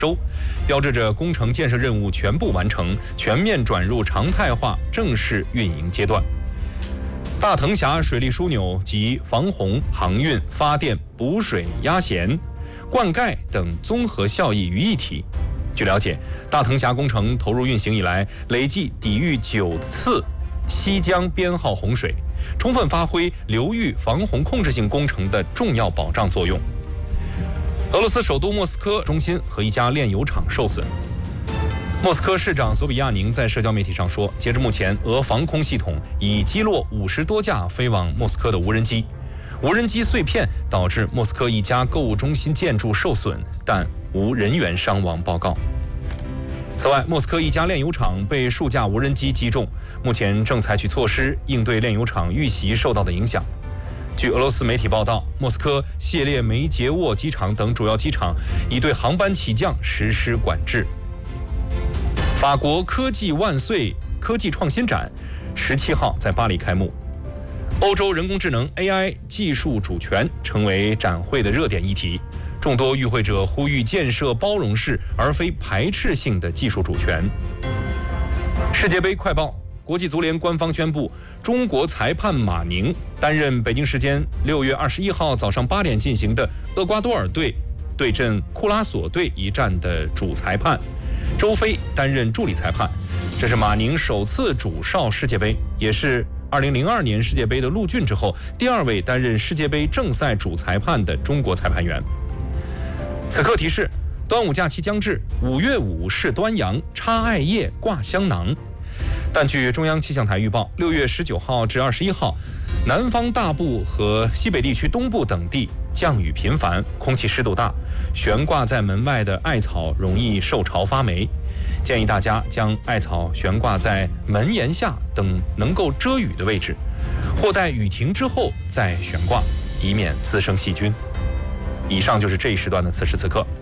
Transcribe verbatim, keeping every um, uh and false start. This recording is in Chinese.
周，标志着工程建设任务全部完成，全面转入常态化正式运营阶段。大藤峡水利枢纽集防洪、航运、发电、补水、压咸、灌溉等综合效益于一体。据了解，大藤峡工程投入运行以来，累计抵御九次西江编号洪水，充分发挥流域防洪控制性工程的重要保障作用。俄罗斯首都莫斯科中心和一家炼油厂受损。莫斯科市长索比亚宁在社交媒体上说，截至目前，俄防空系统已击落五十多架飞往莫斯科的无人机。无人机碎片导致莫斯科一家购物中心建筑受损，但无人员伤亡报告。此外，莫斯科一家炼油厂被数架无人机击中，目前正采取措施应对炼油厂遇袭受到的影响。据俄罗斯媒体报道，莫斯科、谢列梅捷沃机场等主要机场已对航班起降实施管制。法国科技万岁科技创新展十七号在巴黎开幕，欧洲人工智能 A I 技术主权成为展会的热点议题。众多与会者呼吁建设包容式而非排斥性的技术主权。世界杯快报。国际足联官方宣布，中国裁判马宁担任北京时间六月二十一号早上八点进行的厄瓜多尔队对阵库拉索队一战的主裁判，周飞担任助理裁判。这是马宁首次主哨世界杯，也是二零零二年世界杯的陆俊之后第二位担任世界杯正赛主裁判的中国裁判员。此刻提示：端午假期将至，五月五是端阳，插艾叶挂香囊。但据中央气象台预报，六月十九号至二十一号，南方大部和西北地区东部等地降雨频繁，空气湿度大，悬挂在门外的艾草容易受潮发霉。建议大家将艾草悬挂在门檐下等能够遮雨的位置，或待雨停之后再悬挂，以免滋生细菌。以上就是这一时段的此时此刻。